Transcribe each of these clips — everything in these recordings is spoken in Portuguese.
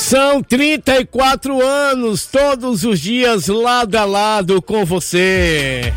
São 34 anos, todos os dias lado a lado com você.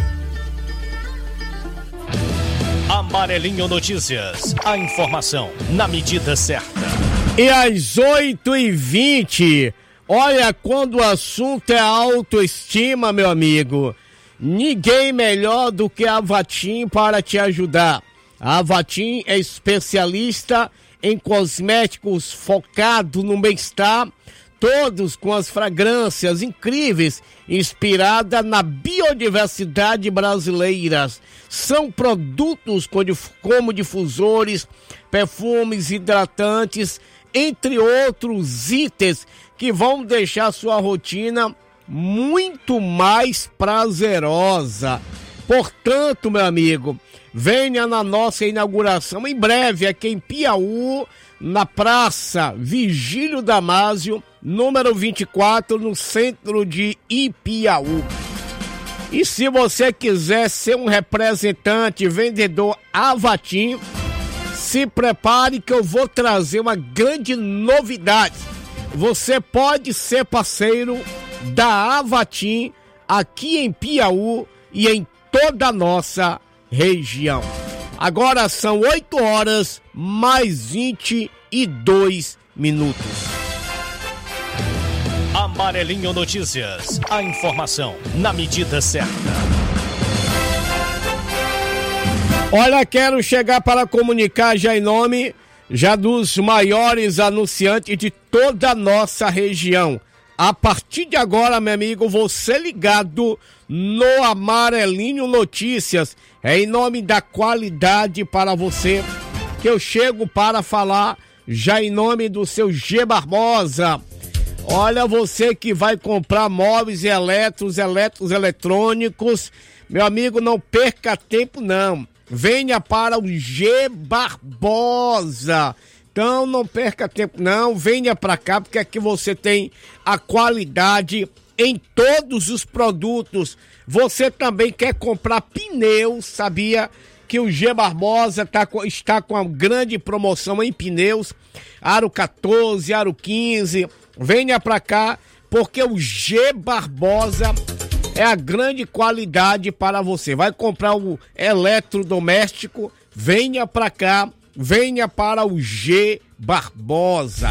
Amarelinho Notícias, a informação na medida certa. E às 8h20, olha, quando o assunto é autoestima, meu amigo, ninguém melhor do que a Vatim para te ajudar. A Vatim é especialista em cosméticos focado no bem-estar, todos com as fragrâncias incríveis, inspirada na biodiversidade brasileira. São produtos como difusores, perfumes, hidratantes, entre outros itens que vão deixar sua rotina muito mais prazerosa. Portanto, meu amigo, venha na nossa inauguração em breve aqui em Piauí, na Praça Vigílio Damásio, número 24, no centro de Ipiaú. E se você quiser ser um representante, vendedor Avatim, se prepare que eu vou trazer uma grande novidade. Você pode ser parceiro da Avatim aqui em Piauí e em toda a nossa região. Agora são 8h mais 22 minutos. Amarelinho Notícias, a informação na medida certa. Olha, quero chegar para comunicar já em nome dos maiores anunciantes de toda a nossa região. A partir de agora, meu amigo, você ligado no Amarelinho Notícias, é em nome da qualidade para você que eu chego para falar já em nome do seu G Barbosa. Olha, você que vai comprar móveis e eletrônicos, meu amigo, não perca tempo não, venha para o G Barbosa. Então não perca tempo não, venha para cá, porque aqui você tem a qualidade em todos os produtos. Você também quer comprar pneus, sabia que o G Barbosa está com uma grande promoção em pneus, aro 14, aro 15, venha para cá, porque o G Barbosa é a grande qualidade para você. Vai comprar o eletrodoméstico, venha para cá, venha para o G Barbosa.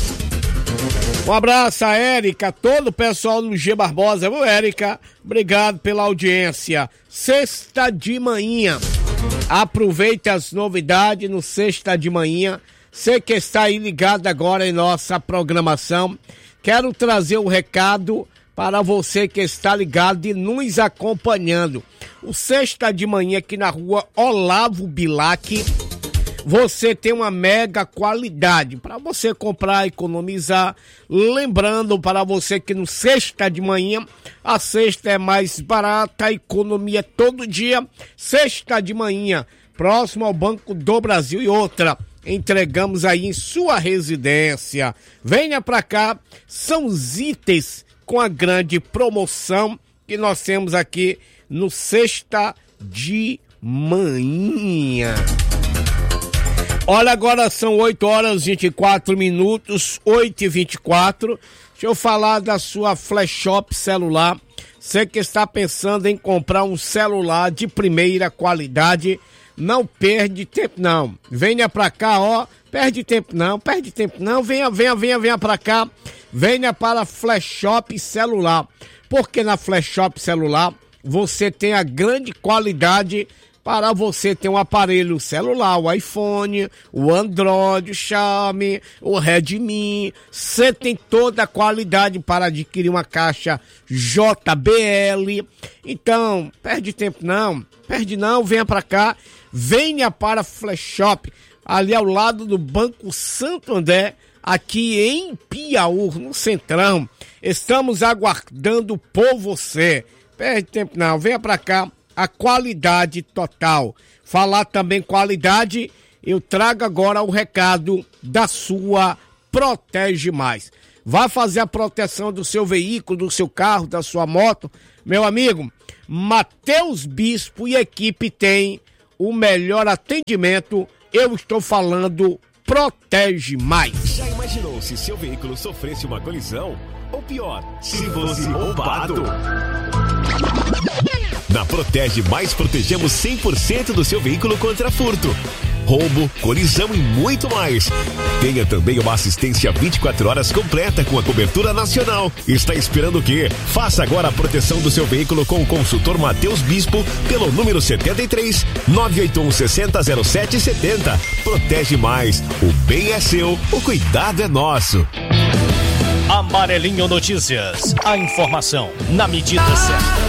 Um abraço a Érica, todo o pessoal do G Barbosa. Viu, Érica? Obrigado pela audiência. Sexta de manhã. Aproveite as novidades no Sexta de manhã. Você que está aí ligado agora em nossa programação, quero trazer um recado para você que está ligado e nos acompanhando. O Sexta de manhã aqui na rua Olavo Bilac. Você tem uma mega qualidade para você comprar, economizar. Lembrando para você que no Sexta de manhã, a cesta é mais barata, a economia é todo dia. Sexta de manhã, próximo ao Banco do Brasil e outra. Entregamos aí em sua residência. Venha para cá, são os itens com a grande promoção que nós temos aqui no Sexta de manhã. Olha, agora são 8h24, 8h24. Deixa eu falar da sua Flash Shop celular. Você que está pensando em comprar um celular de primeira qualidade, não perde tempo não. Venha pra cá, ó. Perde tempo não. Venha pra cá. Venha para Flash Shop celular. Porque na Flash Shop celular você tem a grande qualidade para você ter um aparelho celular, o iPhone, o Android, o Xiaomi, o Redmi. Você tem toda a qualidade para adquirir uma caixa JBL. Então, perde tempo não, venha para cá, venha para Flash Shop, ali ao lado do Banco Santo André, aqui em Piauí, no Centrão. Estamos aguardando por você. Perde tempo não, venha para cá. A qualidade total. Falar também qualidade, eu trago agora o recado da sua Protege Mais. Vá fazer a proteção do seu veículo, do seu carro, da sua moto. Meu amigo, Matheus Bispo e equipe tem o melhor atendimento. Eu estou falando Protege Mais. imaginou se seu veículo sofresse uma colisão? Ou pior, se fosse roubado? Na Protege Mais, protegemos 100% do seu veículo contra furto, roubo, colisão e muito mais. Tenha também uma assistência 24 horas completa com a cobertura nacional. Está esperando o quê? Faça agora a proteção do seu veículo com o consultor Matheus Bispo pelo número 73 981 60 07 70. Protege Mais. O bem é seu, o cuidado é nosso. Amarelinho Notícias. A informação na medida certa.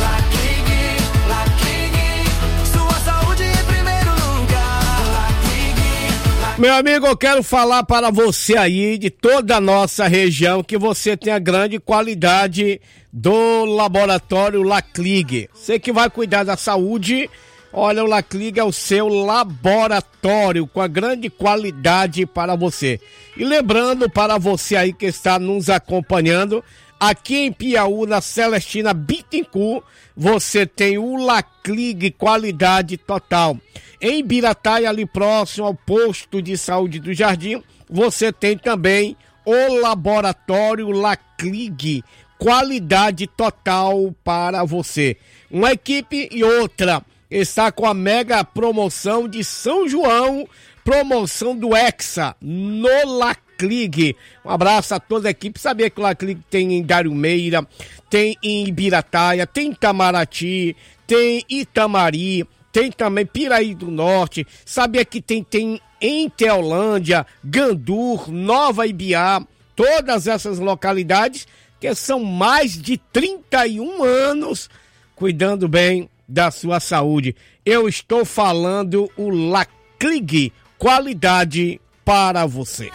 Meu amigo, eu quero falar para você aí de toda a nossa região que você tem a grande qualidade do laboratório Laclig. Você que vai cuidar da saúde, olha, o Laclig é o seu laboratório com a grande qualidade para você. E lembrando para você aí que está nos acompanhando, aqui em Piauí, na Celestina Bittencourt, você tem o Laclig qualidade total. Em Ibirataia, ali próximo ao posto de saúde do Jardim, você tem também o laboratório Laclig, qualidade total para você. Uma equipe e outra está com a mega promoção de São João, promoção do Hexa no Laclig. Um abraço a toda a equipe. Sabia que o Laclig tem em Dário Meira, tem em Ibirataia, tem em Itamaraty, tem Itamari, tem também Piraí do Norte. Sabia que tem em Teolândia, Gandur, Nova Ibiá, todas essas localidades que são mais de 31 anos cuidando bem da sua saúde. Eu estou falando o Laclig, qualidade para você.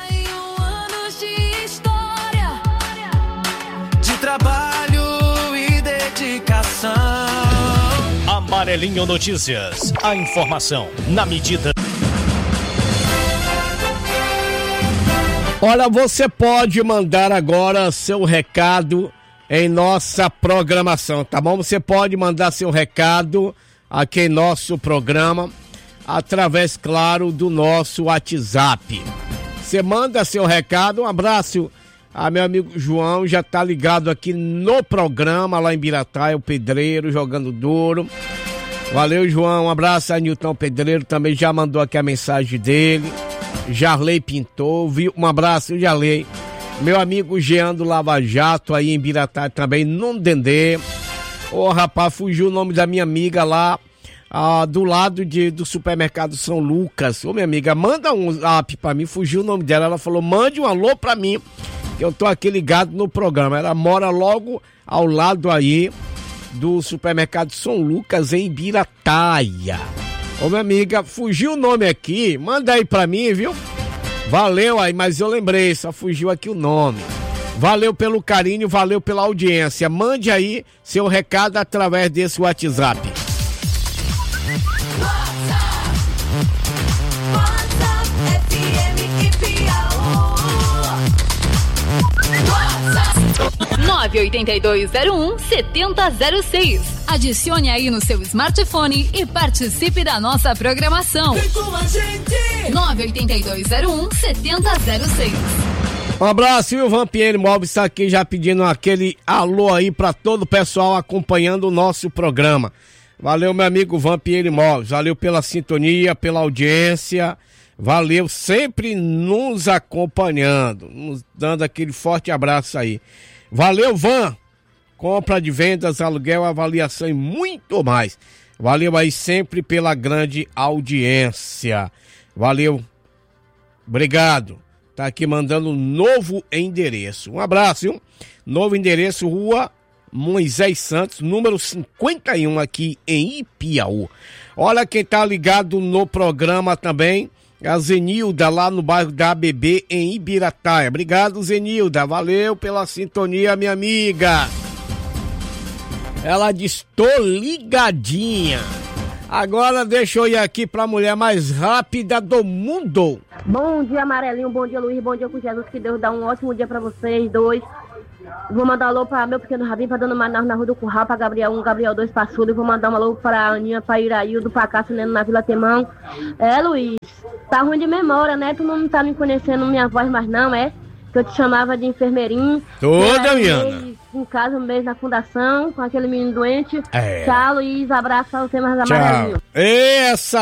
De trabalho e dedicação. Amarelinho Notícias. A informação na medida. Olha, você pode mandar agora seu recado em nossa programação, tá bom? Você pode mandar seu recado aqui em nosso programa através, claro, do nosso WhatsApp. Você manda seu recado. Um abraço a meu amigo João, já tá ligado aqui no programa lá em Ibirataia, o Pedreiro jogando duro. Valeu, João. Um abraço a Nilton Pedreiro, também já mandou aqui a mensagem dele. Jarley Pintou, viu? Um abraço, Jarley. Meu amigo Jean do Lava Jato aí em Ibirataia também, no Dendê. Ô, rapaz, fugiu o nome da minha amiga lá, do lado do supermercado São Lucas. Ô, minha amiga, manda um zap pra mim, fugiu o nome dela. Ela falou, mande um alô pra mim, que eu tô aqui ligado no programa. Ela mora logo ao lado aí do supermercado São Lucas, em Ibirataia. Ô, minha amiga, fugiu o nome aqui, manda aí pra mim, viu? Valeu aí, mas eu lembrei, só fugiu aqui o nome. Valeu pelo carinho, valeu pela audiência. Mande aí seu recado através desse WhatsApp. WhatsApp 98201-7006. Adicione aí no seu smartphone e participe da nossa programação. Vem com a gente! 98201-7006. Um abraço, e o Vampier Imóveis está aqui já pedindo aquele alô aí para todo o pessoal acompanhando o nosso programa. Valeu, meu amigo Vampier Imóveis, valeu pela sintonia, pela audiência, valeu sempre nos acompanhando, nos dando aquele forte abraço aí. Valeu, Van, compra de vendas, aluguel, avaliação e muito mais. Valeu aí sempre pela grande audiência. Valeu, obrigado. Tá aqui mandando um novo endereço. Um abraço, viu? Novo endereço, Rua Moisés Santos, número 51, aqui em Ipiaú. Olha quem tá ligado no programa também, a Zenilda, lá no bairro da ABB, em Ibirataia. Obrigado, Zenilda. Valeu pela sintonia, minha amiga. Ela diz, tô ligadinha. Agora deixa eu ir aqui pra mulher mais rápida do mundo. Bom dia, Amarelinho. Bom dia, Luiz. Bom dia com Jesus. Que Deus dá um ótimo dia pra vocês dois. Vou mandar um alô pra meu pequeno Rabinho, pra Dona Manaus na Rua do Curral, pra Gabriel 1, Gabriel 2, pra Sul. E vou mandar um alô pra Aninha, pra Iraildo, pra Cássio, na Vila Temão. Luiz, tá ruim de memória, né? Tu não tá me conhecendo minha voz mais não, é? que eu te chamava de enfermeirinho. Tô, Damiana. Em casa, um mês na fundação, com aquele menino doente. É. Tchau, Luiz, abraço pra você, mais amarelinho. Essa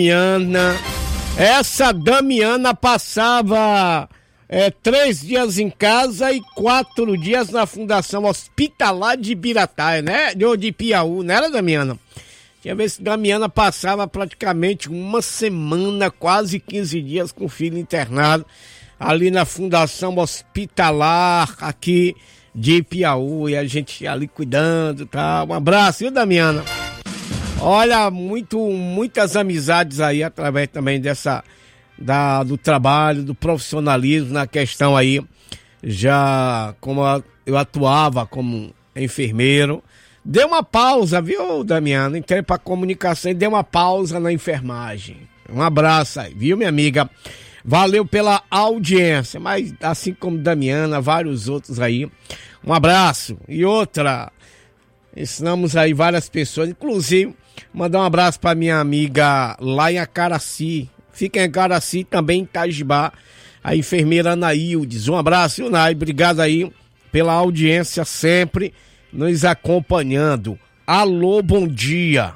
Damiana passava 3 dias em casa e 4 dias na Fundação Hospitalar de Ibirataia, né? De Piauí, não era, Damiana? Tinha vez que Damiana passava praticamente uma semana, quase 15 dias com o filho internado ali na Fundação Hospitalar aqui de Piauí, e a gente ali cuidando, tá? Um abraço, viu, Damiana? Olha, muitas amizades aí através também do trabalho, do profissionalismo na questão aí, já como eu atuava como enfermeiro. Deu uma pausa, viu, Damiana? Entrei pra comunicação e deu uma pausa na enfermagem. Um abraço aí, viu, minha amiga? Valeu pela audiência, mas assim como Damiana, vários outros aí. Um abraço. E outra, ensinamos aí várias pessoas, inclusive mandar um abraço pra minha amiga lá em Acaraci. Fica em Acaraci, também em Itajibá, a enfermeira Anaildes. Um abraço, viu, Nay? Obrigado aí pela audiência sempre nos acompanhando. Alô, bom dia.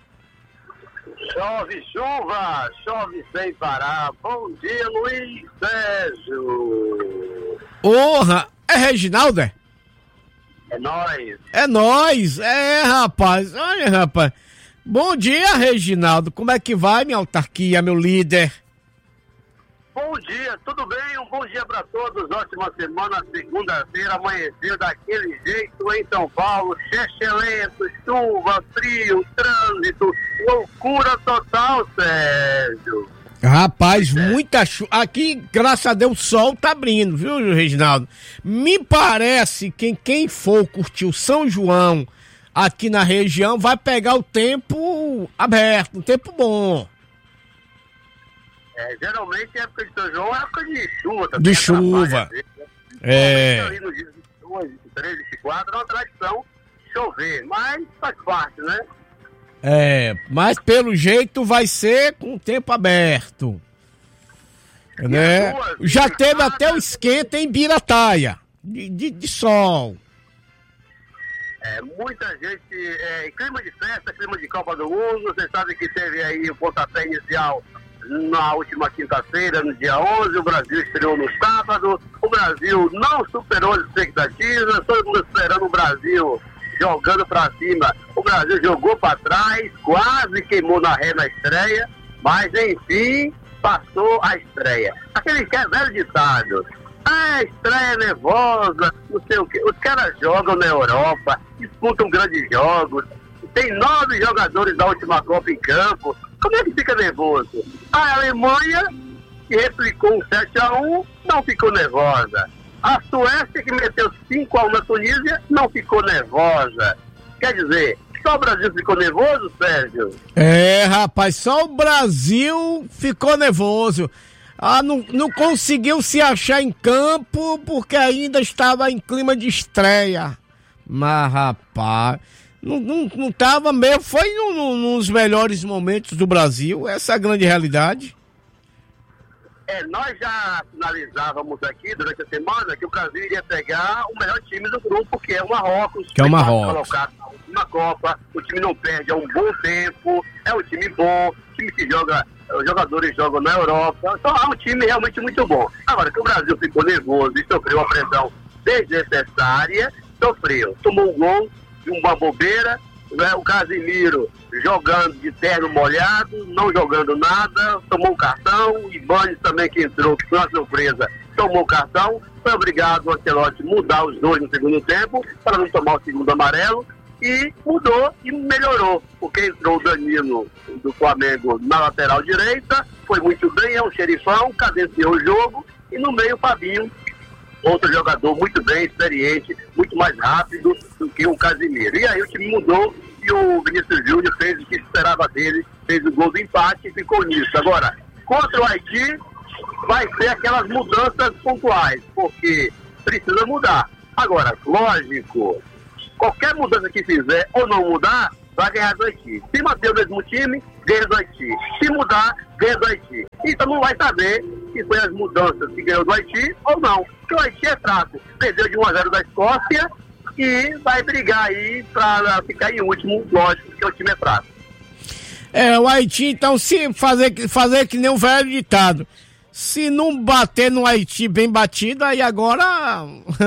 Chove chuva, chove sem parar. Bom dia, Luiz Sérgio. Porra, é Reginaldo, é? É nóis. É nóis, rapaz. Olha, rapaz. Bom dia, Reginaldo. Como é que vai, minha autarquia, meu líder? Bom dia, tudo bem? Um bom dia para todos. Ótima semana. Segunda-feira amanheceu daquele jeito em São Paulo. Chechelento, chuva, frio, trânsito. Loucura total, Sérgio. Rapaz, muita chuva. Aqui, graças a Deus, o sol tá abrindo, viu, Reginaldo? Me parece que quem for curtir o São João aqui na região vai pegar o tempo aberto, um tempo bom. Geralmente a época de São João é época de chuva também. De chuva. Ali no dia 22, 23, 24 é uma tradição chover, mas faz parte, né? Mas pelo jeito vai ser com o tempo aberto. Né? Já teve até o esquenta em Ibirataia, de sol. Muita gente, clima de festa, clima de Copa do Mundo. Você sabe que teve aí o pontapé inicial na última quinta-feira, no dia 11, o Brasil estreou no sábado. O Brasil não superou as expectativas, todo mundo esperando o Brasil jogando pra cima. O Brasil jogou pra trás, quase queimou na ré na estreia, mas enfim, passou a estreia. Aquele que é velho ditado, estreia nervosa, não sei o que. Os caras jogam na Europa, disputam grandes jogos, tem 9 jogadores da última Copa em campo. Como é que fica nervoso? A Alemanha, que replicou um 7-1, não ficou nervosa. A Suécia, que meteu 5-1 na Tunísia, não ficou nervosa. Quer dizer, só o Brasil ficou nervoso, Sérgio? Rapaz, só o Brasil ficou nervoso. Não conseguiu se achar em campo porque ainda estava em clima de estreia. Mas, rapaz, não estava mesmo, foi nos melhores momentos do Brasil, essa é a grande realidade. Nós já sinalizávamos aqui durante a semana que o Brasil iria pegar o melhor time do grupo, que é o Marrocos. Que é o Marrocos. Colocado na última Copa, o time não perde há um bom tempo, é um time bom, o time que joga, os jogadores jogam na Europa, então é um time realmente muito bom. Agora, que o Brasil ficou nervoso e sofreu uma pressão desnecessária, tomou um gol de uma bobeira, né? O Casimiro jogando de terno molhado, não jogando nada, tomou um cartão. Ibanez também, que entrou, que foi uma surpresa, tomou o cartão. Foi obrigado o Ancelotti mudar os dois no segundo tempo para não tomar o segundo amarelo, e mudou e melhorou, porque entrou o Danilo do Flamengo na lateral direita, foi muito bem, é um xerifão, cadenciou o jogo, e no meio o Fabinho, outro jogador muito bem, experiente, muito mais rápido do que o Casimiro. E aí o time mudou e o Vinícius Júnior fez o que esperava dele, fez o gol do empate e ficou nisso. Agora, contra o Haiti, vai ser aquelas mudanças pontuais, porque precisa mudar. Agora, lógico, qualquer mudança que fizer ou não mudar, vai ganhar do Haiti. Se manter o mesmo time, ganha do Haiti. Se mudar, ganha do Haiti. Então não vai saber se foi as mudanças que ganhou do Haiti ou não. Porque o Haiti é fraco. Perdeu de 1-0 da Escócia e vai brigar aí para ficar em último, lógico, porque o time é fraco. O Haiti, então, se fazer que nem o velho ditado. Se não bater no Haiti bem batido, aí agora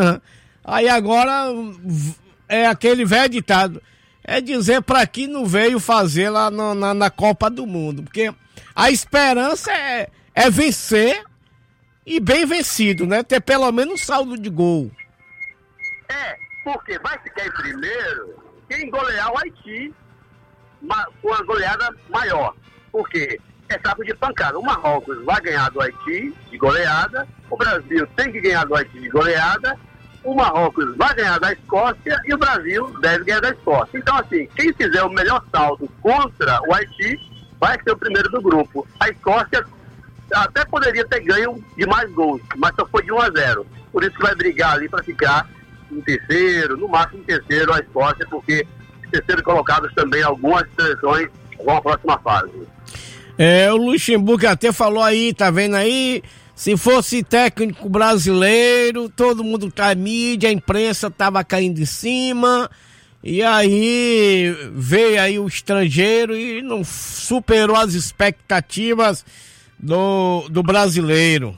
é aquele velho ditado. É dizer para que não veio fazer lá na Copa do Mundo. Porque a esperança é vencer e bem vencido, né? Ter pelo menos um saldo de gol. Porque vai ficar em primeiro quem golear o Haiti com uma goleada maior. Porque é saco de pancada. O Marrocos vai ganhar do Haiti de goleada, o Brasil tem que ganhar do Haiti de goleada, o Marrocos vai ganhar da Escócia e o Brasil deve ganhar da Escócia. Então, assim, quem fizer o melhor saldo contra o Haiti vai ser o primeiro do grupo. A Escócia até poderia ter ganho de mais gols, mas só foi de 1-0. Por isso que vai brigar ali para ficar em terceiro, no máximo em terceiro a Escócia, porque terceiro colocados também algumas seleções vão à próxima fase. O Luxemburgo até falou aí, tá vendo aí? Se fosse técnico brasileiro, todo mundo tá mídia, a imprensa tava caindo em cima, e aí veio aí o estrangeiro e não superou as expectativas do brasileiro.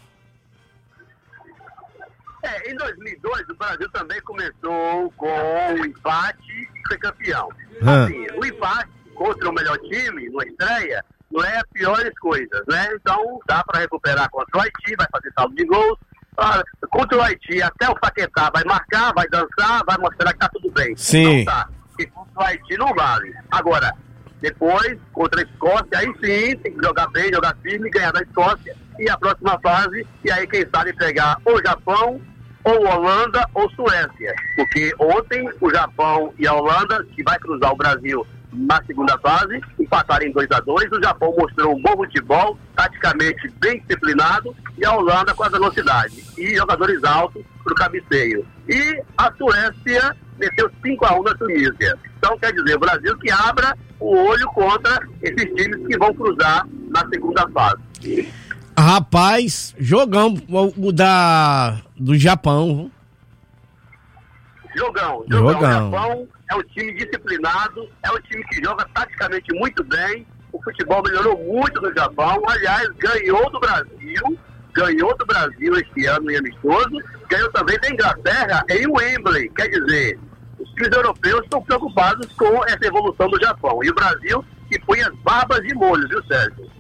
Em 2002 o Brasil também começou com o empate e foi campeão. Assim, o empate contra o melhor time, numa estreia, não é a piores coisas, né? Então dá para recuperar contra o Haiti, vai fazer saldo de gols. Contra o Haiti, até o Paquetá vai marcar, vai dançar, vai mostrar que tá tudo bem. Sim. Então tá. E contra o Haiti não vale. Agora, depois, contra a Escócia, aí sim, tem que jogar bem, jogar firme, ganhar da Escócia. E a próxima fase, e aí quem sabe pegar ou Japão, ou Holanda, ou Suécia. Porque ontem o Japão e a Holanda, que vai cruzar o Brasil na segunda fase, empataram em 2-2. O Japão mostrou um bom futebol, taticamente bem disciplinado, e a Holanda com a velocidade e jogadores altos para o cabeceio. E a Suécia meteu 5-1 na Tunísia. Então quer dizer, o Brasil que abra o olho contra esses times que vão cruzar na segunda fase. Rapaz, jogamos do Japão. Jogão. O Japão é um time disciplinado, é um time que joga taticamente muito bem. O futebol melhorou muito no Japão. Aliás, ganhou do Brasil este ano em amistoso. Ganhou também da Inglaterra em Wembley. Quer dizer, os times europeus estão preocupados com essa evolução do Japão. E o Brasil que põe as barbas de molho, viu, Sérgio?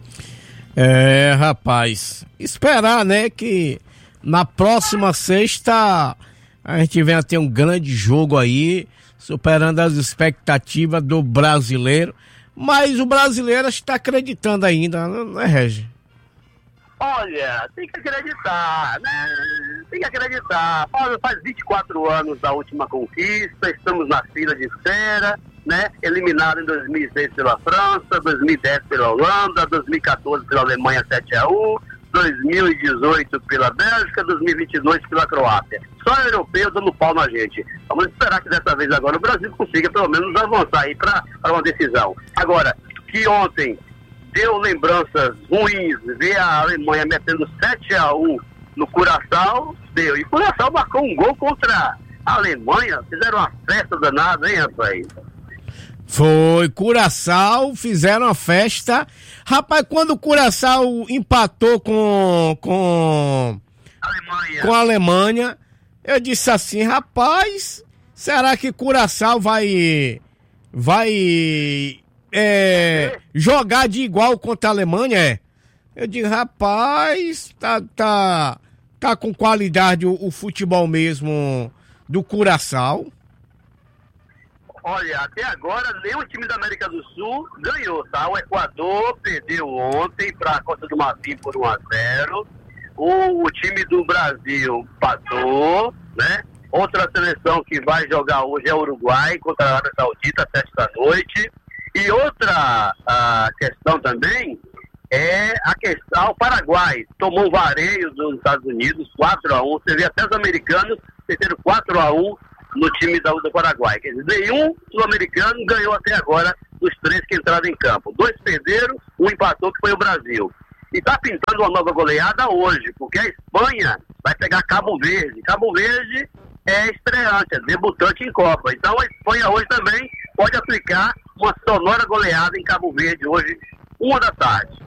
Rapaz, esperar, né, que na próxima sexta a gente venha ter um grande jogo aí, superando as expectativas do brasileiro, mas o brasileiro está acreditando ainda, não é, Regi? Olha, tem que acreditar, né? Tem que acreditar. Faz 24 anos da última conquista, estamos na fila de espera, né? Eliminado em 2006 pela França, 2010 pela Holanda, 2014 pela Alemanha 7-1, 2018 pela Bélgica, 2022 pela Croácia. Só europeu dando pau na gente. Vamos esperar que dessa vez agora o Brasil consiga pelo menos avançar aí para uma decisão. Agora, que ontem deu lembranças ruins, ver a Alemanha metendo 7-1 no Curaçao, deu. E o Curaçao marcou um gol contra a Alemanha, fizeram uma festa danada, hein, rapaz? Foi, Curaçao, fizeram uma festa. Rapaz, quando o Curaçao empatou com a Alemanha, eu disse assim, rapaz, será que Curaçao vai jogar de igual contra a Alemanha? Eu digo, rapaz, tá com qualidade o futebol mesmo do Curaçao. Olha, até agora nenhum time da América do Sul ganhou, tá? O Equador perdeu ontem para a Costa do Marfim por 1-0. O time do Brasil passou, né? Outra seleção que vai jogar hoje é o Uruguai contra a Arábia Saudita, 7 da noite. E outra questão também é a questão, o Paraguai tomou um vareio dos Estados Unidos, 4-1. Você vê até os americanos terceiro 4-1 no time do Paraguai. Quer dizer, nenhum sul-americano ganhou até agora dos 3 que entraram em campo. 2 perderam, 1 empatou, que foi o Brasil. E tá pintando uma nova goleada hoje, porque a Espanha vai pegar Cabo Verde. Cabo Verde é estreante, é debutante em Copa. Então a Espanha hoje também pode aplicar uma sonora goleada em Cabo Verde, hoje, 1 da tarde.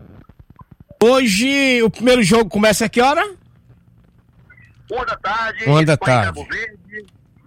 Hoje o primeiro jogo começa a que hora? 1 da tarde, 1 da Espanha e tarde. Cabo Verde.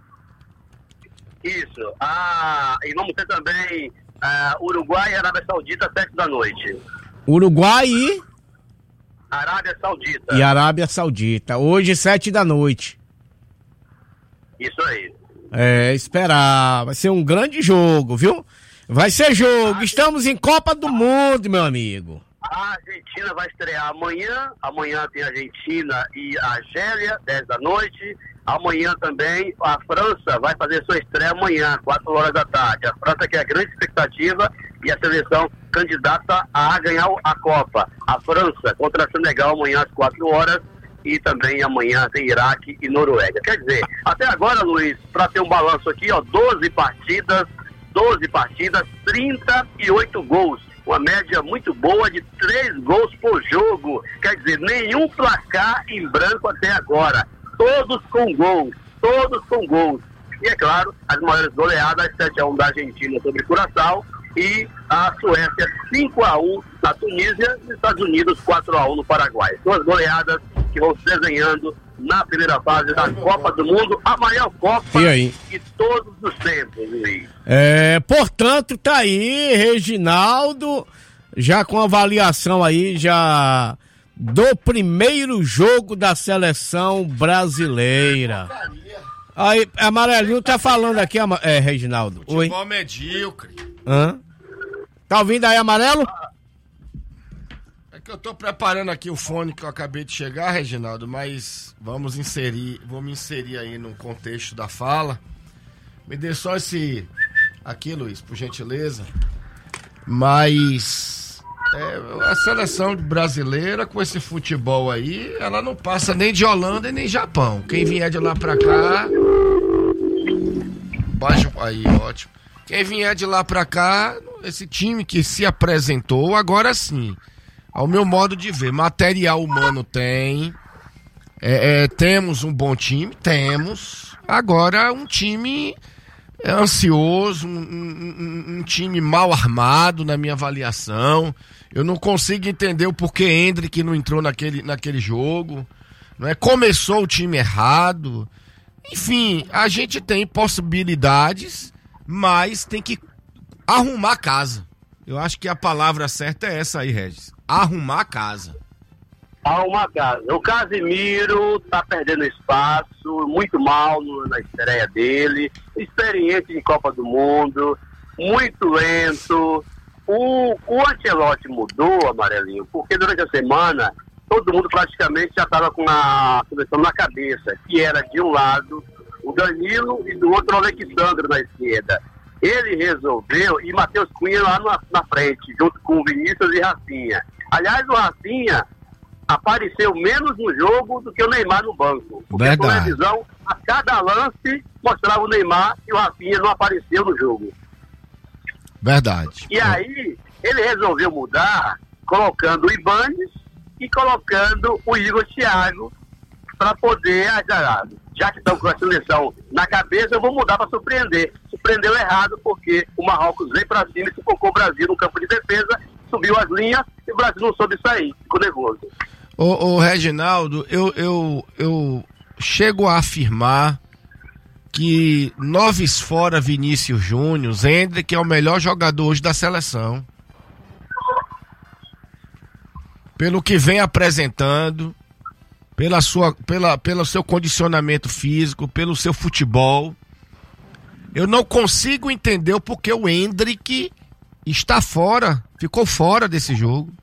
Isso. E vamos ter também Uruguai e Arábia Saudita, 7 da noite. Uruguai e Arábia Saudita. E Arábia Saudita. Hoje, 7 da noite. Isso aí. Esperar. Vai ser um grande jogo, viu? Vai ser jogo. Estamos em Copa do Mundo, meu amigo. A Argentina vai estrear amanhã. Amanhã tem Argentina e Argélia, 10 da noite. Amanhã também a França vai fazer sua estreia amanhã, 4 horas da tarde. A França que é a grande expectativa e a seleção candidata a ganhar a Copa. A França contra a Senegal amanhã às 4 horas e também amanhã tem Iraque e Noruega. Quer dizer, até agora, Luiz, para ter um balanço aqui, 12 partidas, 38 gols. Uma média muito boa de 3 gols por jogo. Quer dizer, nenhum placar em branco até agora. Todos com gols. E é claro, as maiores goleadas, 7-1 da Argentina sobre Curaçao e a Suécia 5-1 na Tunísia e os Estados Unidos 4-1 no Paraguai. São as goleadas que vão se desenhando na primeira fase da Copa do Mundo, a maior Copa de todos os tempos, Luiz. Portanto, tá aí, Reginaldo, já com avaliação aí, já do primeiro jogo da seleção brasileira. Aí, Amarelinho tá falando aqui, Reginaldo. Futebol medíocre. Tá ouvindo aí, Amarelo? É que eu tô preparando aqui o fone que eu acabei de chegar, Reginaldo, mas vamos inserir aí no contexto da fala. Me dê só esse aqui, Luiz, por gentileza. Mas a seleção brasileira com esse futebol aí, ela não passa nem de Holanda e nem Japão. Quem vier de lá pra cá... Baixa aí, ótimo. Quem vier de lá pra cá, esse time que se apresentou, agora sim, ao meu modo de ver, material humano tem, temos um bom time, temos, agora um time ansioso, um time mal armado na minha avaliação. Eu não consigo entender o porquê Hendrick não entrou naquele jogo, não é? Começou o time errado. Enfim, a gente tem possibilidades, mas tem que arrumar a casa. Eu acho que a palavra certa é essa aí, Regis. Arrumar a casa. Arrumar a casa. O Casimiro tá perdendo espaço, muito mal na estreia dele, experiente em Copa do Mundo, muito lento. O Ancelotti mudou, Amarelinho, porque durante a semana todo mundo praticamente já estava com a seleção na cabeça, que era de um lado o Danilo e do outro o Alexandre na esquerda. Ele resolveu, e Matheus Cunha lá na frente, junto com o Vinícius e Rafinha. Aliás, o Rafinha apareceu menos no jogo do que o Neymar no banco. Porque a televisão, a cada lance, mostrava o Neymar e o Rafinha não apareceu no jogo. Verdade. E aí, ele resolveu mudar, colocando o Ibanez e colocando o Igor Thiago para poder ajudar. Já que estão com a seleção na cabeça, eu vou mudar para surpreender. Surpreendeu errado, porque o Marrocos veio para cima e sufocou o Brasil no campo de defesa, subiu as linhas e o Brasil não soube sair, ficou nervoso. Ô Reginaldo, eu chego a afirmar que noves fora Vinícius Júnior, Hendrick é o melhor jogador hoje da seleção. Pelo que vem apresentando, pelo seu condicionamento físico, pelo seu futebol. Eu não consigo entender o porquê o Hendrick está fora, ficou fora desse jogo.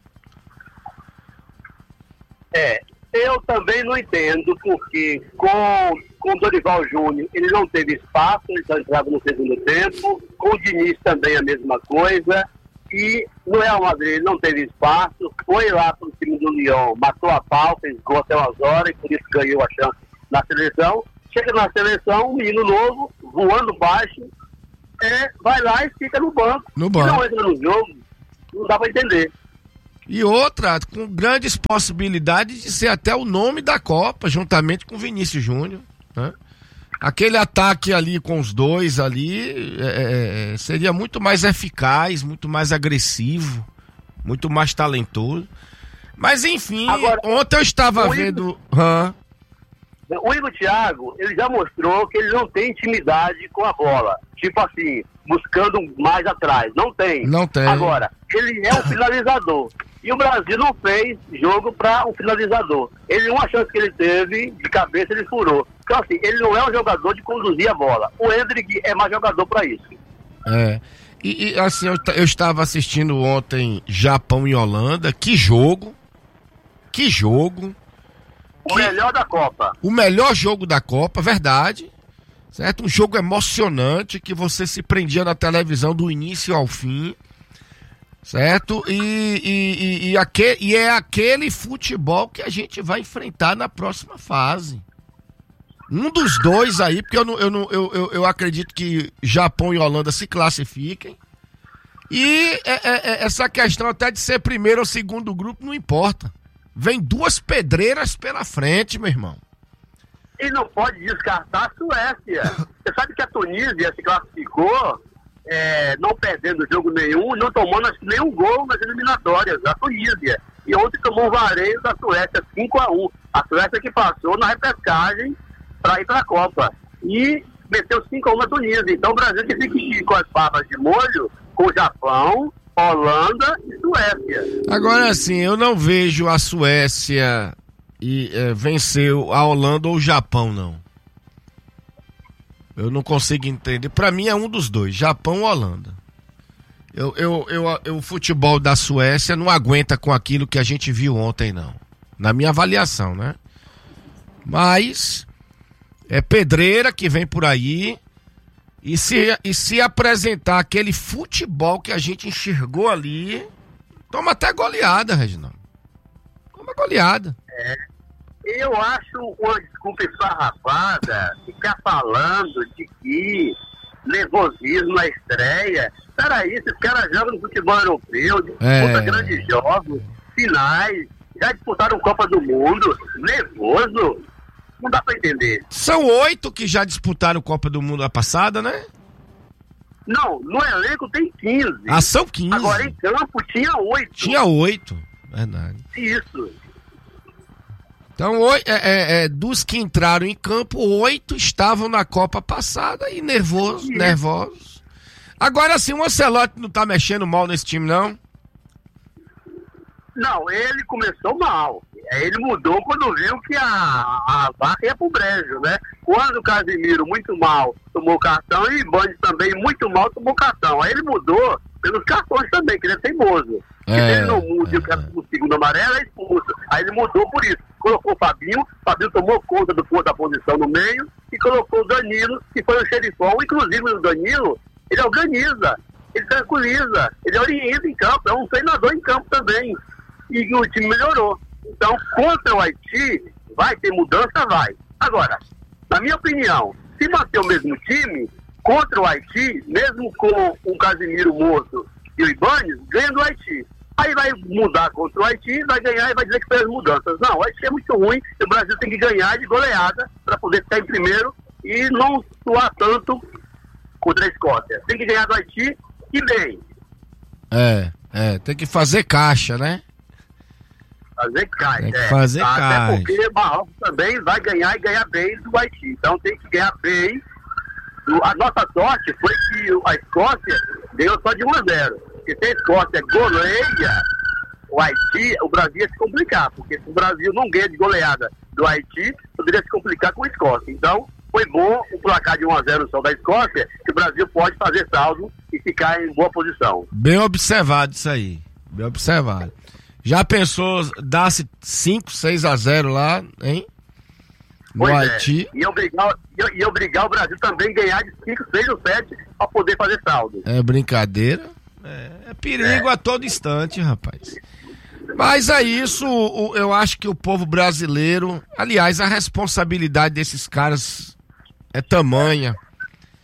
Eu também não entendo, porque com o Dorival Júnior ele não teve espaço, ele só entrava no segundo tempo, com o Diniz também a mesma coisa, e no Real Madrid ele não teve espaço, foi lá pro time do Lyon, matou a pau, fez gol até umas horas, e por isso ganhou a chance na seleção. Chega na seleção, um menino novo, voando baixo, vai lá e fica no banco. No banco. Se não entra no jogo, não dá pra entender. E outra, com grandes possibilidades de ser até o nome da Copa, juntamente com o Vinícius Júnior, né? Aquele ataque ali com os dois ali seria muito mais eficaz, muito mais agressivo, muito mais talentoso. Mas enfim, agora, ontem eu estava vendo... O Igor Thiago, ele já mostrou que ele não tem intimidade com a bola. Tipo assim, buscando mais atrás. Não tem. Não tem. Agora, ele é um finalizador. E o Brasil não fez jogo para um finalizador. Uma chance que ele teve, de cabeça, ele furou. Então assim, ele não é um jogador de conduzir a bola. O Endrick é mais jogador para isso. E assim, eu estava assistindo ontem Japão e Holanda. Que jogo. O melhor da Copa. O melhor jogo da Copa, verdade. Certo? Um jogo emocionante que você se prendia na televisão do início ao fim. Certo? E é aquele futebol que a gente vai enfrentar na próxima fase. Um dos dois aí, porque eu acredito que Japão e Holanda se classifiquem. E essa questão até de ser primeiro ou segundo grupo não importa. Vem duas pedreiras pela frente, meu irmão. E não pode descartar a Suécia. Você sabe que a Tunísia se classificou não perdendo jogo nenhum, não tomando nenhum gol nas eliminatórias, a Tunísia. E ontem tomou um vareio da Suécia, 5-1. A Suécia que passou na repescagem para ir para a Copa. E meteu 5-1 na Tunísia. Então o Brasil que fica com as papas de molho com o Japão, Holanda e Suécia. Agora sim, eu não vejo a Suécia vencer a Holanda ou o Japão, não. Eu não consigo entender. Pra mim é um dos dois, Japão ou Holanda. O futebol da Suécia não aguenta com aquilo que a gente viu ontem, não. Na minha avaliação, né? Mas é pedreira que vem por aí. E se apresentar aquele futebol que a gente enxergou ali, toma até goleada, Reginaldo. Toma goleada. Eu acho uma desculpa esfarrapada ficar falando de que nervosismo na estreia. Peraí, esses caras jogam no futebol europeu, disputam grandes jogos, finais, já disputaram Copa do Mundo. Nervoso? Não dá pra entender. São 8 que já disputaram Copa do Mundo a passada, né? Não, no elenco tem 15. Ah, são 15. Agora em campo tinha 8. Tinha 8, verdade. Isso. Então, dos que entraram em campo, 8 estavam na Copa passada e nervosos. Agora sim, o Ancelotti não tá mexendo mal nesse time, não? Não, ele começou mal. Ele mudou quando viu que a vaca ia pro brejo, né? Quando o Casemiro, muito mal, tomou cartão, e Ibanez também, muito mal, tomou cartão. Aí ele mudou pelos cartões também, que ele é teimoso. Se ele não muda e o cara com o segundo amarelo, é expulso. Aí ele mudou por isso. Colocou o Fabinho tomou conta da posição no meio, e colocou o Danilo, que foi o xerifão. Inclusive o Danilo, ele organiza, ele tranquiliza, ele orienta em campo, é um treinador em campo também. E o time melhorou. Então, contra o Haiti, vai ter mudança? Vai. Agora, na minha opinião, se manter o mesmo time, contra o Haiti, mesmo com o Casemiro morto e o Ibanez, ganha do Haiti. Aí vai mudar contra o Haiti, vai ganhar e vai dizer que fez mudanças. Não, o Haiti é muito ruim, e o Brasil tem que ganhar de goleada para poder ficar em primeiro e não suar tanto contra a Escócia. Tem que ganhar do Haiti e bem. Tem que fazer caixa, né? Fazer caixa, tem que fazer caixa. Até porque Marrocos também vai ganhar e ganhar bem do Haiti. Então tem que ganhar bem. A nossa sorte foi que a Escócia ganhou só de 1-0. Porque se a Escócia goleia o Haiti, o Brasil ia se complicar. Porque se o Brasil não ganha de goleada do Haiti, poderia se complicar com a Escócia. Então foi bom o placar de 1-0 só da Escócia, que o Brasil pode fazer saldo e ficar em boa posição. Bem observado isso aí. Bem observado. Já pensou dar-se 5, 6-0 lá, hein? No Haiti. E obrigar o Brasil também a ganhar de 5, 6 ou 7 para poder fazer saldo. É brincadeira. É perigo a todo instante, rapaz. Mas é isso, eu acho que o povo brasileiro, aliás, a responsabilidade desses caras é tamanha.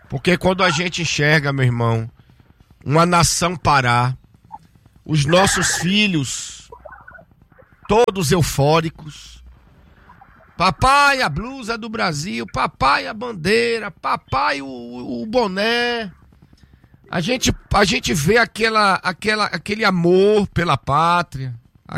Porque quando a gente enxerga, meu irmão, uma nação parar, os nossos filhos, todos eufóricos, papai a blusa do Brasil, papai a bandeira, papai o boné, a gente vê aquele amor pela pátria,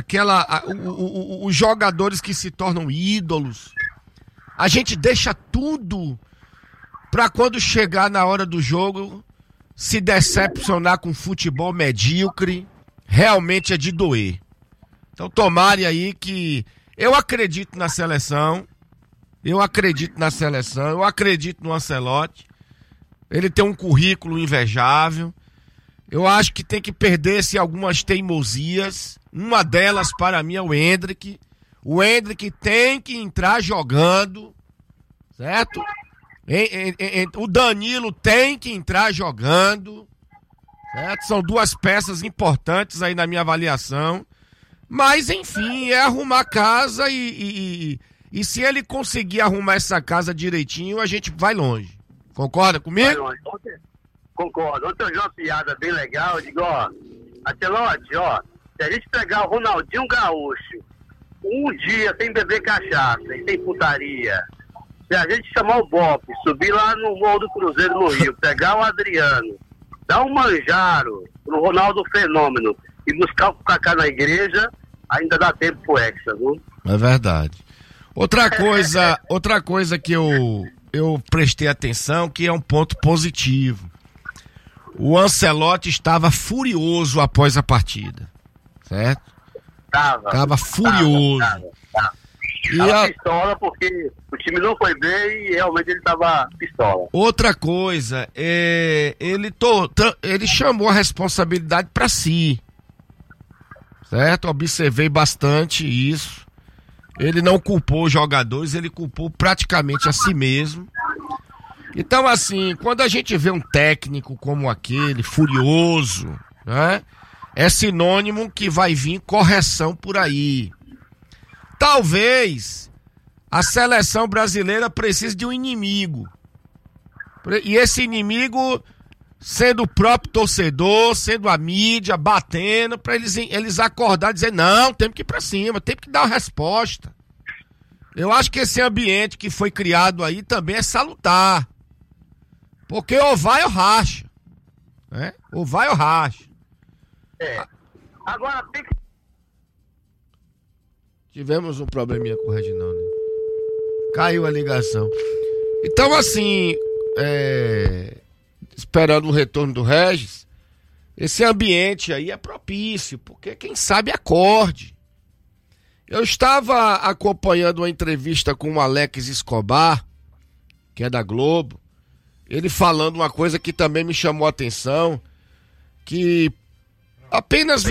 os jogadores que se tornam ídolos, a gente deixa tudo para quando chegar na hora do jogo se decepcionar com futebol medíocre, realmente é de doer. Então tomare aí que eu acredito na seleção, eu acredito no Ancelotti, ele tem um currículo invejável, eu acho que tem que perder-se algumas teimosias, uma delas para mim é o Endrick tem que entrar jogando, certo? O Danilo tem que entrar jogando, certo? São duas peças importantes aí na minha avaliação. Mas, enfim, é arrumar a casa e se ele conseguir arrumar essa casa direitinho, a gente vai longe. Concorda comigo? Vai longe. Concordo. Ontem eu vi uma piada bem legal. Eu digo, Ancelotti, se a gente pegar o Ronaldinho Gaúcho um dia sem beber cachaça e sem putaria, se a gente chamar o Bop, subir lá no Morro do Cruzeiro no Rio, pegar o Adriano, dar um manjaro pro Ronaldo Fenômeno e buscar o Kaká na igreja, ainda dá tempo pro Hexa, viu? É verdade. Outra coisa que eu prestei atenção, que é um ponto positivo. O Ancelotti estava furioso após a partida, certo? Tava furioso. Tava pistola porque o time não foi bem e realmente ele tava pistola. Outra coisa, ele chamou a responsabilidade para si, certo? Observei bastante isso. Ele não culpou os jogadores, ele culpou praticamente a si mesmo. Então, assim, quando a gente vê um técnico como aquele, furioso, né? É sinônimo que vai vir correção por aí. Talvez a seleção brasileira precise de um inimigo. E esse inimigo sendo o próprio torcedor, sendo a mídia, batendo, para eles acordarem e dizer, não, temos que ir para cima, temos que dar uma resposta. Eu acho que esse ambiente que foi criado aí também é salutar. Porque ou vai ou racha. Né? Ou vai ou racha. Agora tem que... Tivemos um probleminha com o Reginaldo. Né? Caiu a ligação. Então, assim, esperando o retorno do Regis, esse ambiente aí é propício, porque quem sabe acorde. Eu estava acompanhando uma entrevista com o Alex Escobar, que é da Globo, ele falando uma coisa que também me chamou a atenção, que apenas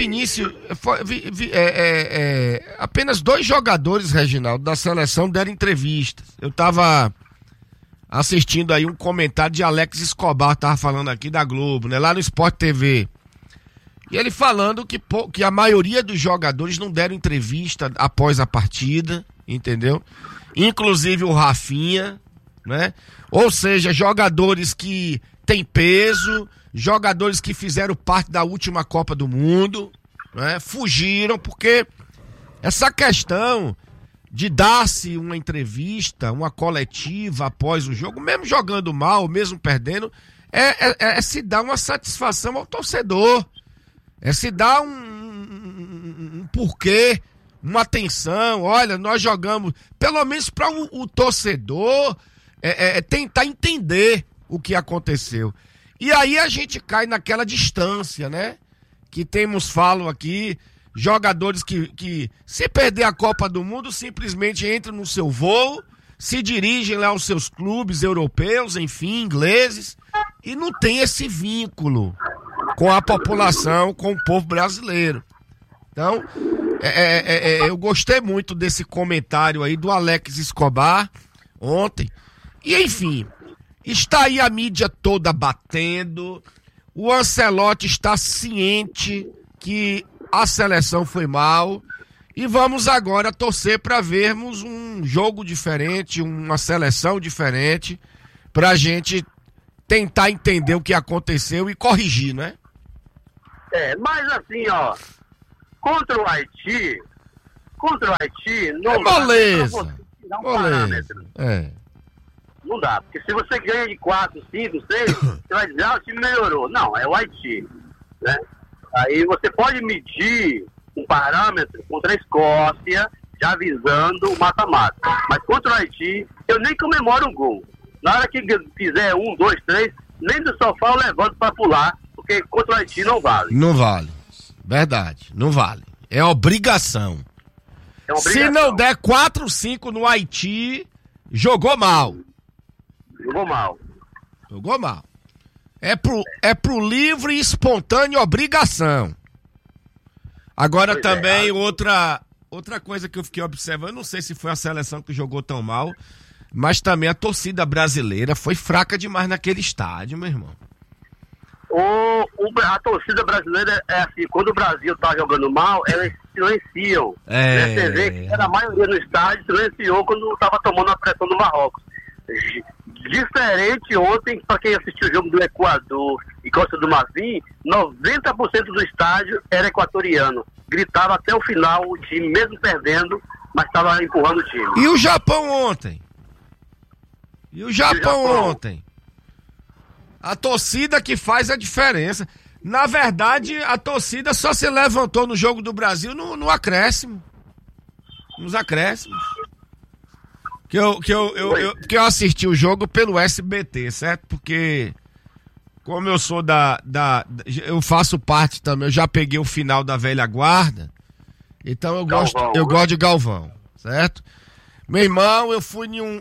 apenas 2 jogadores, Reginaldo, da seleção deram entrevistas. Eu estava assistindo aí um comentário de Alex Escobar, tava falando aqui da Globo, né, lá no Sport TV. E ele falando que a maioria dos jogadores não deram entrevista após a partida, entendeu? Inclusive o Rafinha, né? Ou seja, jogadores que têm peso, jogadores que fizeram parte da última Copa do Mundo, né? Fugiram, porque essa questão de dar-se uma entrevista, uma coletiva após o jogo, mesmo jogando mal, mesmo perdendo, é se dar uma satisfação ao torcedor. É se dar um porquê, uma atenção. Olha, nós jogamos, pelo menos para o torcedor tentar entender o que aconteceu. E aí a gente cai naquela distância, né? Que falo aqui, jogadores que se perder a Copa do Mundo, simplesmente entram no seu voo, se dirigem lá aos seus clubes europeus, enfim, ingleses, e não tem esse vínculo com a população, com o povo brasileiro. Então, eu gostei muito desse comentário aí do Alex Escobar ontem. E, enfim, está aí a mídia toda batendo, o Ancelotti está ciente que a seleção foi mal, e vamos agora torcer para vermos um jogo diferente, uma seleção diferente, para a gente tentar entender o que aconteceu e corrigir, né? Mas assim, ó, contra o Haiti não É moleza. dá pra você tirar um parâmetro. Não dá, porque se você ganha de 4, 5, 6, você vai dizer, o time melhorou. Não, é o Haiti, né? Aí você pode medir um parâmetro contra a Escócia, já visando o mata-mata. Mas contra o Haiti, eu nem comemoro um gol. Na hora que fizer 1, 2, 3, nem do sofá eu levanto pra pular, porque contra o Haiti não vale. Não vale. Verdade, não vale. É obrigação. Se não der 4, 5 no Haiti, jogou mal. Jogou mal. É pro livre e espontânea obrigação. Agora também outra coisa que eu fiquei observando, não sei se foi a seleção que jogou tão mal, mas também a torcida brasileira foi fraca demais naquele estádio, meu irmão. A torcida brasileira é assim, quando o Brasil tá jogando mal, elas silenciam. Você vê que a maioria no estádio silenciou quando tava tomando a pressão do Marrocos. Diferente ontem, para quem assistiu o jogo do Equador e Costa do Marfim, 90% do estádio era equatoriano. Gritava até o final o time, mesmo perdendo, mas estava empurrando o time. E o Japão ontem? Ontem? A torcida que faz a diferença. Na verdade, a torcida só se levantou no jogo do Brasil no acréscimo. Nos acréscimos. Que eu assisti o jogo pelo SBT, certo? Porque, como eu sou eu faço parte também, eu já peguei o final da velha guarda, então eu gosto de Galvão, certo? Meu irmão, eu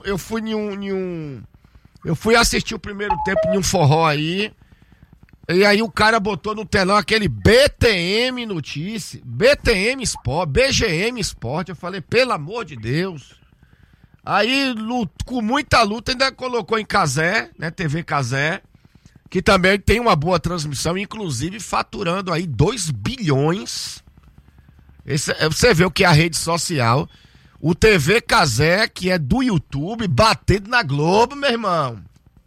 fui assistir o primeiro tempo em um forró aí, e aí o cara botou no telão aquele BTM Notícia, BTM Sport, BGM Sport, eu falei, pelo amor de Deus. Aí, com muita luta, ainda colocou em Cazé, né, TV Cazé, que também tem uma boa transmissão, inclusive faturando aí 2 bilhões. Você vê o que é a rede social. O TV Cazé, que é do YouTube, batendo na Globo, meu irmão.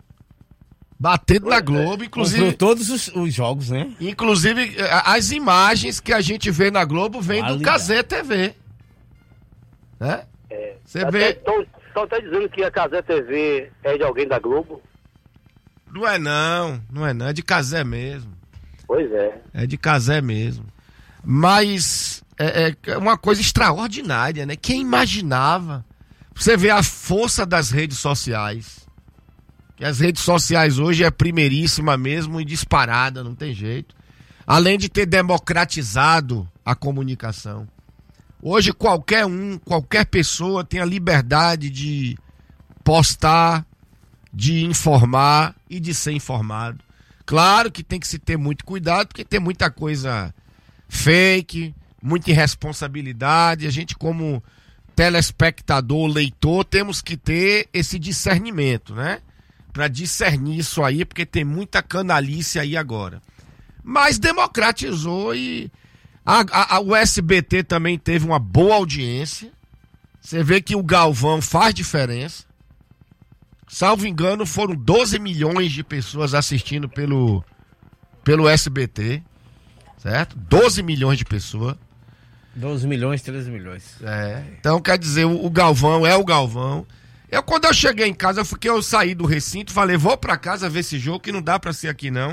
Batendo na Globo, inclusive... Comprou todos os jogos, né? Inclusive, as imagens que a gente vê na Globo vêm do Cazé TV. Né? Você vê... Estão até dizendo que a Cazé TV é de alguém da Globo. Não é não, é de Cazé mesmo. Pois é. É de Cazé mesmo. Mas é uma coisa extraordinária, né? Quem imaginava? Você vê a força das redes sociais. Que as redes sociais hoje é primeiríssima mesmo e disparada, não tem jeito. Além de ter democratizado a comunicação. Hoje qualquer pessoa tem a liberdade de postar, de informar e de ser informado. Claro que tem que se ter muito cuidado, porque tem muita coisa fake, muita irresponsabilidade. A gente, como telespectador, leitor, temos que ter esse discernimento, né? Para discernir isso aí, porque tem muita canalice aí agora. Mas democratizou e... O SBT também teve uma boa audiência. Você vê que o Galvão faz diferença. Salvo engano, foram 12 milhões de pessoas assistindo pelo SBT. Certo? 12 milhões de pessoas. 12 milhões, 13 milhões. Então, quer dizer, o Galvão é o Galvão. Quando eu cheguei em casa, eu saí do recinto, falei, vou pra casa ver esse jogo, que não dá pra ser aqui não.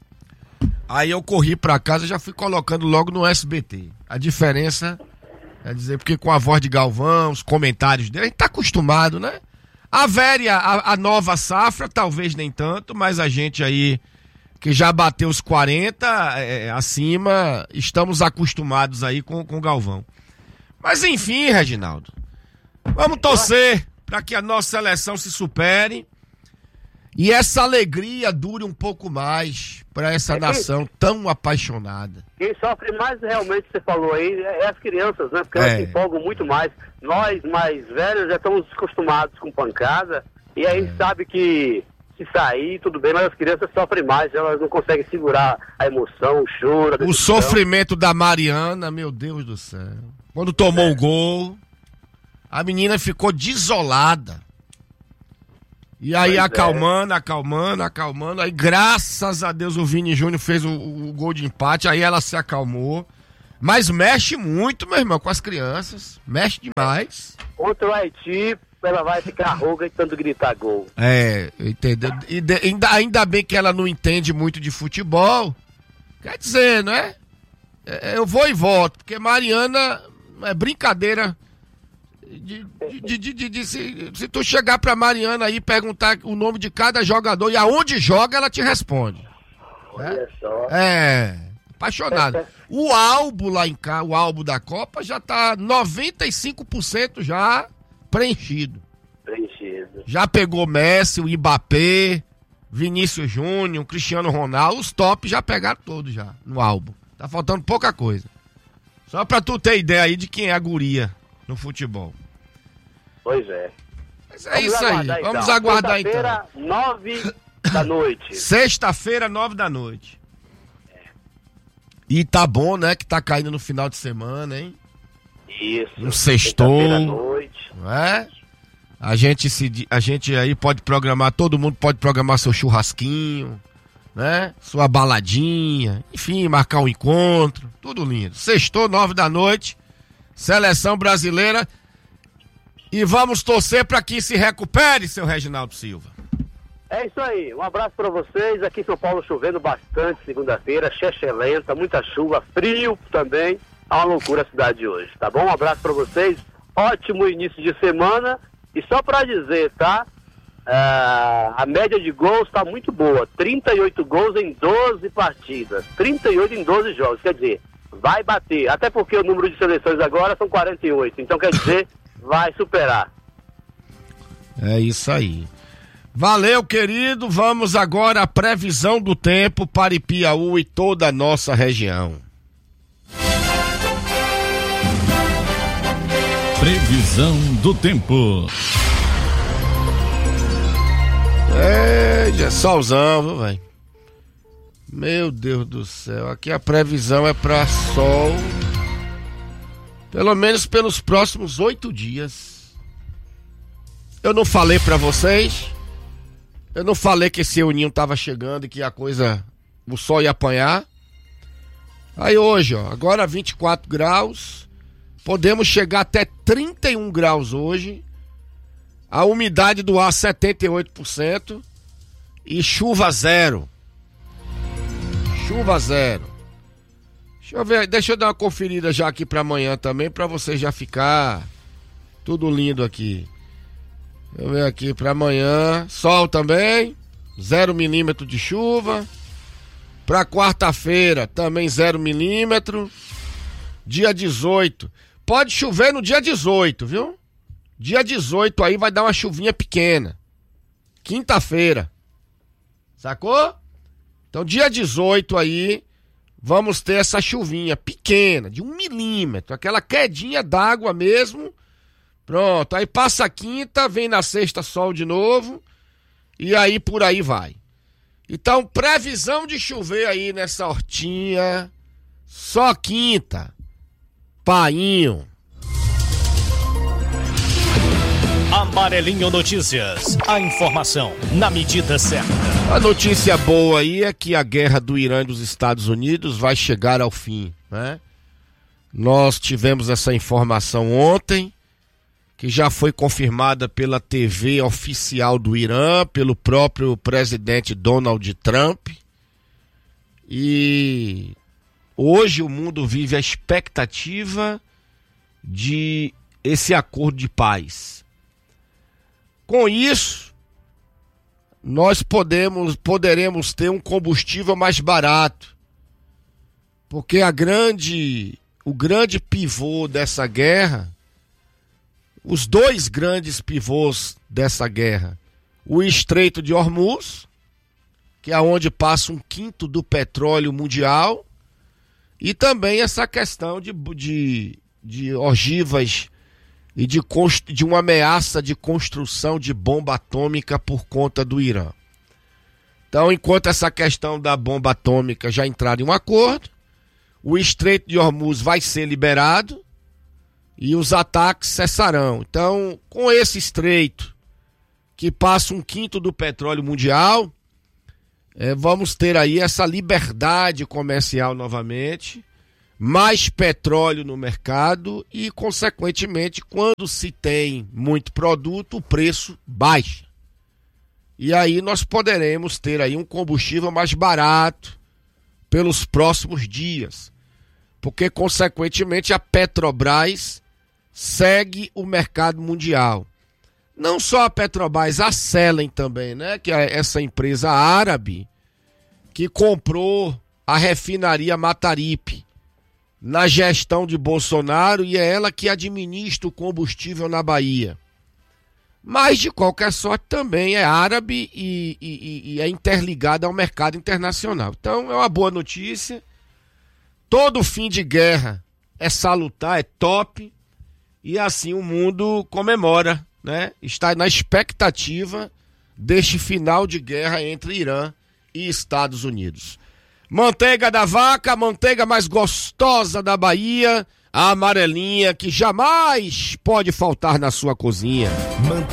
Aí eu corri pra casa e já fui colocando logo no SBT. A diferença, quer dizer, porque com a voz de Galvão, os comentários dele, a gente tá acostumado, né? A nova safra, talvez nem tanto, mas a gente aí, que já bateu os 40 acima, estamos acostumados aí com o Galvão. Mas enfim, Reginaldo, vamos torcer pra que a nossa seleção se supere e essa alegria dure um pouco mais para essa nação tão apaixonada. Quem sofre mais realmente, você falou aí, é as crianças, né? Porque elas se empolgam muito mais. Nós, mais velhos, já estamos acostumados com pancada e aí sabe que se sair, tudo bem, mas as crianças sofrem mais, elas não conseguem segurar a emoção, o choro, a decisão. O sofrimento da Mariana, meu Deus do céu. Quando tomou o gol, a menina ficou desolada. E aí acalmando. Aí graças a Deus o Vini Júnior fez o gol de empate. Aí ela se acalmou. Mas mexe muito, meu irmão, com as crianças. Mexe demais. Contra o Haiti, ela vai ficar rouca e tanto gritar gol. Entendeu? E ainda bem que ela não entende muito de futebol. Quer dizer, né? Eu vou e volto. Porque Mariana é brincadeira. Se tu chegar pra Mariana aí e perguntar o nome de cada jogador e aonde joga, ela te responde. Olha só. Apaixonado. O álbum lá em cá, o álbum da Copa já tá 95% já preenchido. Já pegou Messi, o Mbappé, Vinícius Júnior, Cristiano Ronaldo, os top já pegaram todos já no álbum. Tá faltando pouca coisa. Só pra tu ter ideia aí de quem é a guria no futebol. Pois é. Mas é isso aí. Vamos aguardar então. Sexta-feira, 9 da noite. Sexta-feira, 9 da noite. E tá bom, né? Que tá caindo no final de semana, hein? Isso. Um sextou. Sexta-feira à noite. Não é? A gente aí pode programar, todo mundo pode programar seu churrasquinho, né? Sua baladinha, enfim, marcar um encontro. Tudo lindo. Sextou, 9 da noite. Seleção brasileira. E vamos torcer para que se recupere, seu Reginaldo Silva. É isso aí, um abraço para vocês. Aqui em São Paulo chovendo bastante segunda-feira, lenta, muita chuva, frio também. Tá uma loucura a cidade de hoje, tá bom? Um abraço para vocês, ótimo início de semana. E só para dizer, tá? A média de gols tá muito boa, 38 gols em 12 partidas, 38 em 12 jogos, quer dizer, vai bater, até porque o número de seleções agora são 48, então quer dizer, vai superar. É isso aí. Valeu, querido. Vamos agora à previsão do tempo para Ipiaú e toda a nossa região. Previsão do tempo. Já solzão, viu, velho? Meu Deus do céu. Aqui a previsão é para sol. Pelo menos pelos próximos 8 dias. Eu não falei para vocês. Eu não falei que esse Euninho tava chegando e que o sol ia apanhar. Aí hoje, ó, agora 24 graus, podemos chegar até 31 graus hoje, a umidade do ar 78% e chuva zero. Chuva zero. Deixa eu ver, deixa eu dar uma conferida já aqui pra amanhã também, pra você já ficar tudo lindo aqui. Deixa eu ver aqui pra amanhã. Sol também. 0 milímetro de chuva. Pra quarta-feira também 0 milímetro. Dia 18. Pode chover no dia 18, viu? Dia 18 aí vai dar uma chuvinha pequena. Quinta-feira. Sacou? Então dia 18 aí vamos ter essa chuvinha pequena, de 1 milímetro. Aquela quedinha d'água mesmo. Pronto, aí passa a quinta, vem na sexta sol de novo, e aí por aí vai. Então, previsão de chover aí nessa hortinha, só quinta, painho. Amarelinho Notícias, a informação na medida certa. A notícia boa aí é que a guerra do Irã e dos Estados Unidos vai chegar ao fim, né? Nós tivemos essa informação ontem, que já foi confirmada pela TV oficial do Irã, pelo próprio presidente Donald Trump. E hoje o mundo vive a expectativa de esse acordo de paz. Com isso, nós poderemos ter um combustível mais barato, porque o grande pivô dessa guerra, os dois grandes pivôs dessa guerra, o Estreito de Hormuz, que é onde passa 1/5 do petróleo mundial, e também essa questão de ogivas e de uma ameaça de construção de bomba atômica por conta do Irã. Então, enquanto essa questão da bomba atômica já entrar em um acordo, o Estreito de Hormuz vai ser liberado e os ataques cessarão. Então, com esse estreito que passa 1/5 do petróleo mundial. Vamos ter aí essa liberdade comercial novamente, mais petróleo no mercado e, consequentemente, quando se tem muito produto, o preço baixa. E aí nós poderemos ter aí um combustível mais barato pelos próximos dias, porque, consequentemente, a Petrobras segue o mercado mundial. Não só a Petrobras, a Selen também, né? Que é essa empresa árabe que comprou a refinaria Mataripe na gestão de Bolsonaro e é ela que administra o combustível na Bahia. Mas, de qualquer sorte, também é árabe e é interligada ao mercado internacional. Então, é uma boa notícia. Todo fim de guerra é salutar, é top. E assim o mundo comemora, né? Está na expectativa deste final de guerra entre Irã e Estados Unidos. Manteiga da vaca, a manteiga mais gostosa da Bahia, a amarelinha que jamais pode faltar na sua cozinha.